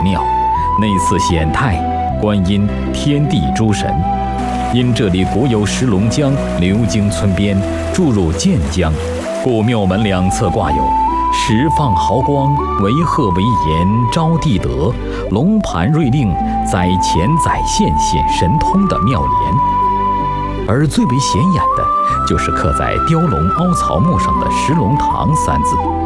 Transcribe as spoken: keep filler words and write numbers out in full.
庙，内祀显太、观音、天地诸神。因这里古有石龙江流经村边，注入建江，故庙门两侧挂有石放毫光，为鹤为岩，招地德，龙盘瑞令，载前载现显神通的妙联。而最为显眼的，就是刻在雕龙凹槽木上的石龙堂三字。